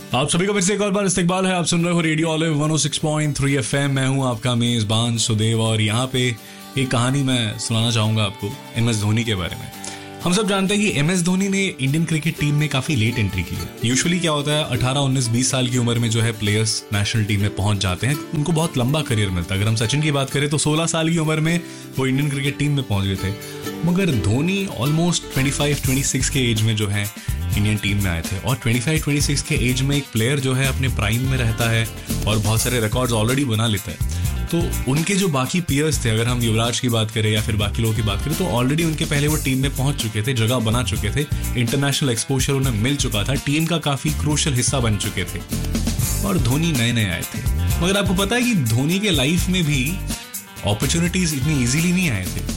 आप सभी का फिर से एक और बार इस्तकबाल है। आप सुन रहे हो रेडियो ऑलिव 106.3 FM। मैं हूं आपका मेजबान सुदेव और यहाँ पे एक कहानी मैं सुनाना चाहूंगा आपको MS धोनी के बारे में। हम सब जानते हैं कि MS धोनी ने इंडियन क्रिकेट टीम में काफी लेट एंट्री की है। यूजुअली क्या होता है 18, 19, 20 साल की उम्र में जो है प्लेयर्स नेशनल टीम में पहुंच जाते हैं, उनको बहुत लंबा करियर मिलता है। अगर हम सचिन की बात करें तो 16 साल की उम्र में वो इंडियन क्रिकेट टीम में पहुंच गए थे, मगर धोनी ऑलमोस्ट 25-26 के एज में जो है इंडियन टीम में आए थे। और 25-26 के एज में एक प्लेयर जो है अपने प्राइम में रहता है और बहुत सारे रिकॉर्ड्स ऑलरेडी बना लेता है। तो उनके जो बाकी पीयर्स थे, अगर हम युवराज की बात करें या फिर बाकी लोगों की बात करें, तो ऑलरेडी उनके पहले वो टीम में पहुंच चुके थे, जगह बना चुके थे, इंटरनेशनल एक्सपोजर उन्हें मिल चुका था, टीम का काफी क्रूशियल हिस्सा बन चुके थे। और धोनी नए नए आए थे। मगर आपको पता है कि धोनी के लाइफ में भी अपॉर्चुनिटीज इतनी इजीली नहीं आए थे।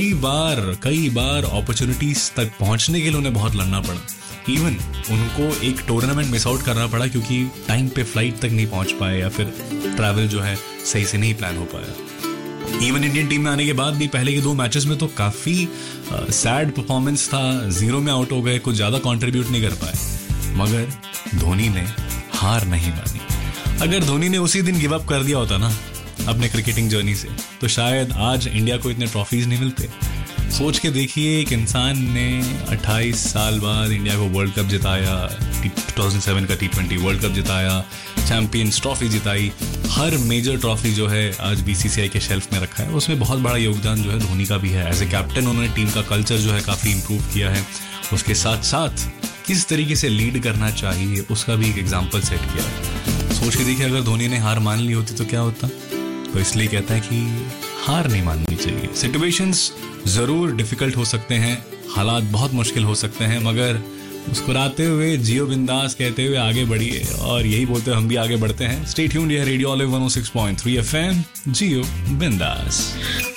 कई बार अपॉर्चुनिटीज तक पहुंचने के लिए उन्हें बहुत लड़ना पड़ा। इवन उनको एक टूर्नामेंट मिस आउट करना पड़ा क्योंकि टाइम पे फ्लाइट तक नहीं पहुंच पाए या फिर ट्रैवल जो है सही से नहीं प्लान हो पाया। इवन इंडियन टीम में आने के बाद भी पहले के 2 मैचेस में तो काफी सैड परफॉर्मेंस था, 0 में आउट हो गए, कुछ ज्यादा कंट्रीब्यूट नहीं कर पाए। मगर धोनी ने हार नहीं मानी। अगर धोनी ने उसी दिन गिव अप कर दिया होता ना अपने क्रिकेटिंग जर्नी से, तो शायद आज इंडिया को इतने ट्रॉफीज नहीं मिलते। सोच के देखिए, एक इंसान ने 28 साल बाद इंडिया को वर्ल्ड कप जिताया, 2007 का T20 वर्ल्ड कप जिताया, चैंपियंस ट्रॉफी जिताई, हर मेजर ट्रॉफी जो है आज BCCI के शेल्फ में रखा है। उसमें बहुत बड़ा योगदान जो है धोनी का भी है। एज ए कैप्टन उन्होंने टीम का कल्चर जो है काफ़ी इंप्रूव किया है। उसके साथ साथ किस तरीके से लीड करना चाहिए उसका भी एक एग्जाम्पल सेट किया है। सोच के देखिए, अगर धोनी ने हार मान ली होती तो क्या होता। तो इसलिए कहता है कि हार नहीं माननी चाहिए। सिचुएशंस ज़रूर डिफ़िकल्ट हो सकते हैं, हालात बहुत मुश्किल हो सकते हैं, मगर मुस्कुराते हुए जियो बिंदास कहते हुए आगे बढ़िए। और यही बोलते हुए हम भी आगे बढ़ते हैं। स्टे ट्यून्ड, ये रेडियो ऑलिव 106.3 FM, जियो बिंदास।